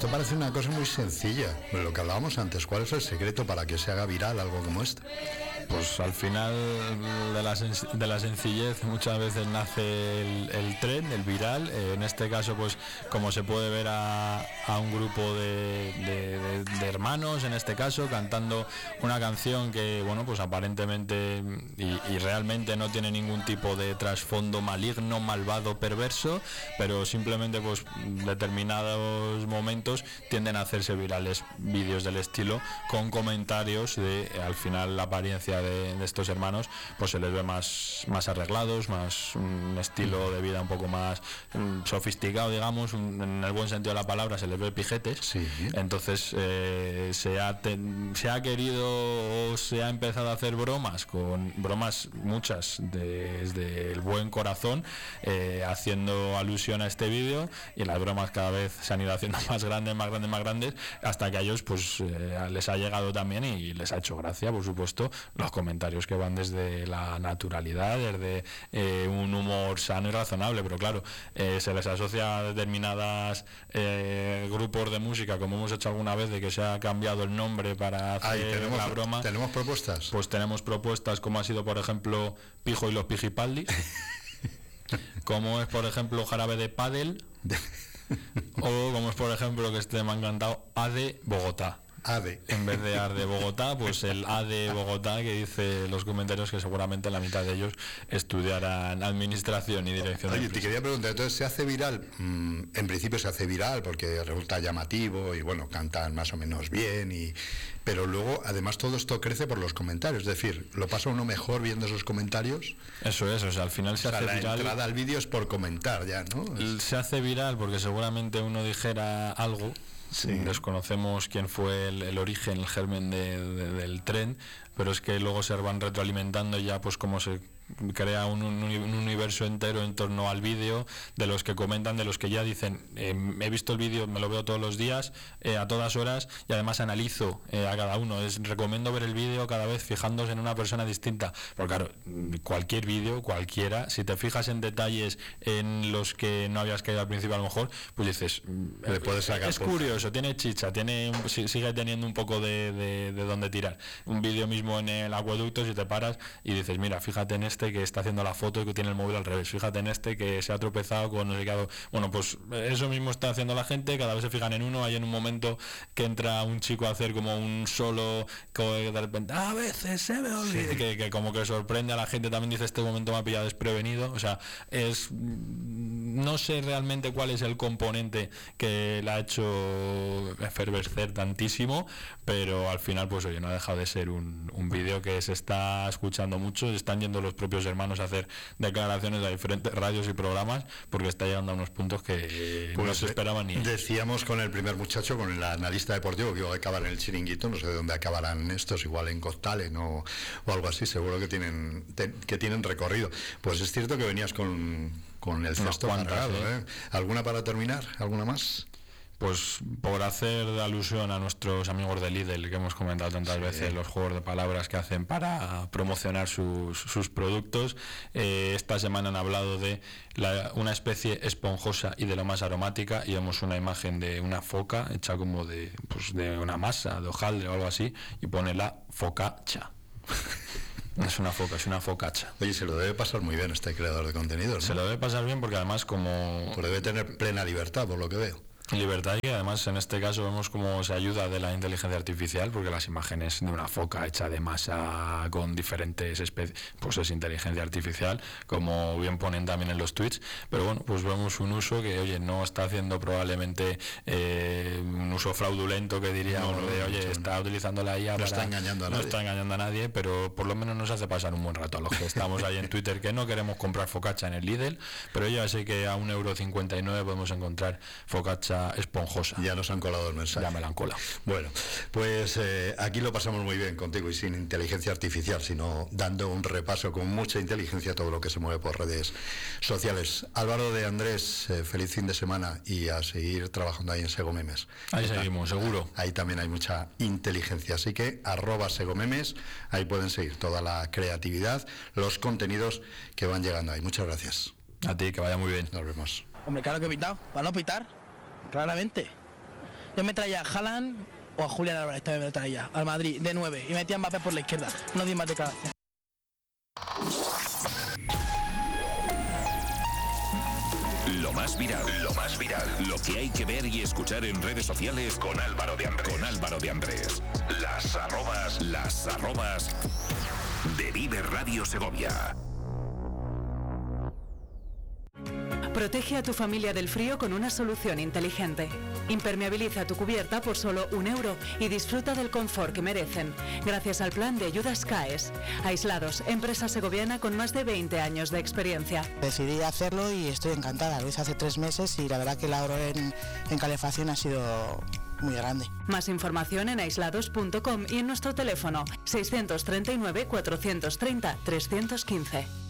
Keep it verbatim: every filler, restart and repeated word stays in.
esto parece una cosa muy sencilla, lo que hablábamos antes. ¿Cuál es el secreto para que se haga viral algo como esto? Pues al final de la, de la sencillez muchas veces nace el, el tren, el viral. Eh, en este caso, pues como se puede ver a, a un grupo de, de, de, de hermanos, en este caso, cantando una canción que, bueno, pues aparentemente y, y realmente no tiene ningún tipo de trasfondo maligno, malvado, perverso, pero simplemente pues determinados momentos tienden a hacerse virales vídeos del estilo con comentarios de, al final, la apariencia De, de estos hermanos pues se les ve más, más arreglados, más un estilo de vida un poco más um, sofisticado, digamos, un, en el buen sentido de la palabra, se les ve pijetes. Sí. Entonces eh, se, ha ten, se ha querido o se ha empezado a hacer bromas, con bromas muchas desde el buen corazón, eh, haciendo alusión a este vídeo, y las bromas cada vez se han ido haciendo más grandes, más grandes, más grandes, hasta que a ellos pues eh, les ha llegado también y les ha hecho gracia, por supuesto, los comentarios que van desde la naturalidad, desde eh, un humor sano y razonable, pero claro, eh, se les asocia a determinadas eh, grupos de música, como hemos hecho alguna vez, de que se ha cambiado el nombre para hacer Ahí, tenemos, la broma. ¿Tenemos propuestas? Pues tenemos propuestas, como ha sido, por ejemplo, Pijo y los Pijipaldis, como es, por ejemplo, Jarabe de Pádel, o como es, por ejemplo, que este me ha encantado, A D Bogotá. ADE. En vez de AR de Bogotá, pues el A de Bogotá, que dice los comentarios que seguramente la mitad de ellos estudiarán administración y dirección. Oye, te quería preguntar, entonces, ¿se hace viral? Mm, en principio se hace viral porque resulta llamativo y bueno, cantan más o menos bien, y pero luego además todo esto crece por los comentarios, es decir, lo pasa uno mejor viendo esos comentarios. Eso es, o sea, al final se o sea, hace la viral. La entrada al vídeo es por comentar ya, ¿no? Es... Se hace viral porque seguramente uno dijera algo. Sí. Desconocemos quién fue el, el origen, el germen de, de, del tren, pero es que luego se van retroalimentando ya, pues como se crea un, un, un universo entero en torno al vídeo, de los que comentan, de los que ya dicen, eh, he visto el vídeo, me lo veo todos los días, eh, a todas horas, y además analizo eh, a cada uno. Es, recomiendo ver el vídeo cada vez fijándose en una persona distinta, porque claro, cualquier vídeo, cualquiera, si te fijas en detalles en los que no habías caído al principio, a lo mejor, pues dices, le puedes sacar, es curioso, tiene chicha, tiene sigue teniendo un poco de, de, de dónde tirar. Un vídeo mismo en el acueducto, si te paras y dices, mira, fíjate en este que está haciendo la foto y que tiene el móvil al revés, fíjate en este que se ha tropezado con el llegado. Bueno, pues eso mismo está haciendo la gente, cada vez se fijan en uno. Hay en un momento que entra un chico a hacer como un solo, que de repente a veces se me olvida, sí. que, que como que sorprende a la gente, también dice, este momento me ha pillado desprevenido. O sea, es, no sé realmente cuál es el componente que la ha hecho efervescer tantísimo, pero al final pues oye, no ha dejado de ser un, un vídeo que se está escuchando mucho, están yendo los propios hermanos a hacer declaraciones a diferentes radios y programas, porque está llegando a unos puntos que pues no se esperaban ni. Decíamos con el primer muchacho, con el analista deportivo, que iba a acabar en el Chiringuito, no sé de dónde acabarán estos, igual en Costalen o, o algo así, seguro que tienen te, que tienen recorrido. Pues es cierto que venías con, con el cesto cargado, ¿eh? ¿Alguna para terminar? ¿Alguna más? Pues por hacer alusión a nuestros amigos de Lidl, que hemos comentado tantas sí. veces, los juegos de palabras que hacen para promocionar sus, sus productos, eh, esta semana han hablado de la, una especie esponjosa y de lo más aromática, y vemos una imagen de una foca hecha como de, pues de una masa, de hojaldre o algo así, y pone la focacha. No es una foca, es una focacha. Oye, se lo debe pasar muy bien este creador de contenidos, ¿no? Se lo debe pasar bien porque además como... Pues debe tener plena libertad, por lo que veo. Libertad, y además en este caso vemos cómo se ayuda de la inteligencia artificial, porque las imágenes de una foca hecha de masa con diferentes especies, pues es inteligencia artificial, como bien ponen también en los tweets. Pero bueno, pues vemos un uso que, oye, no está haciendo probablemente eh, un uso fraudulento, que diríamos, no, no, de, oye, no, está utilizando la I A no para... está engañando a no nadie. está engañando a nadie, pero por lo menos nos hace pasar un buen rato a los que estamos ahí en Twitter, que no queremos comprar focacha en el Lidl, pero ya sé que a un euro cincuenta y nueve podemos encontrar focacha esponjosa. Ya nos han colado el mensaje. Ya me la han colado. Bueno, pues eh, aquí lo pasamos muy bien contigo y sin inteligencia artificial, sino dando un repaso con mucha inteligencia a todo lo que se mueve por redes sociales. Álvaro de Andrés, eh, feliz fin de semana y a seguir trabajando ahí en Segomemes. Ahí seguimos, seguro. Ahí, ahí también hay mucha inteligencia, así que arroba Segomemes, ahí pueden seguir toda la creatividad, los contenidos que van llegando ahí. Muchas gracias. A ti, que vaya muy bien. Nos vemos. Hombre, claro que he pitado, para no pitar, claramente. Yo me traía a Haaland o a Julián Álvarez, también me lo traía, al Madrid, de nueve, y metía a Mbappé por la izquierda. No di más declaración. Lo más viral, lo más viral, lo que hay que ver y escuchar en redes sociales con Álvaro de Andrés. Con Álvaro de Andrés. Las arrobas, las arrobas de Vive Radio Segovia. Protege a tu familia del frío con una solución inteligente. Impermeabiliza tu cubierta por solo un euro y disfruta del confort que merecen, gracias al plan de ayudas CAES. Aislados, empresa segoviana con más de veinte años de experiencia. Decidí hacerlo y estoy encantada. Lo hice hace tres meses y la verdad que el ahorro en, en calefacción ha sido muy grande. Más información en aislados punto com y en nuestro teléfono seiscientos treinta y nueve cuatrocientos treinta trescientos quince.